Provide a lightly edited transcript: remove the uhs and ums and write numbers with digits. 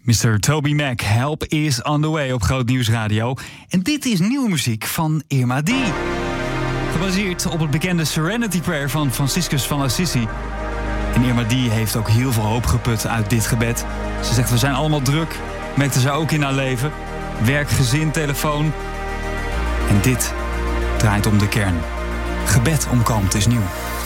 Mr. Toby Mac, Help is on the way op Groot Nieuws Radio. En dit is nieuwe muziek van Irma D. Gebaseerd op het bekende Serenity Prayer van Franciscus van Assisi. En Irma D heeft ook heel veel hoop geput uit dit gebed. Ze zegt, we zijn allemaal druk. Merkte ze ook in haar leven. Werk, gezin, telefoon. En dit draait om de kern. Gebed om kalmte is nieuw.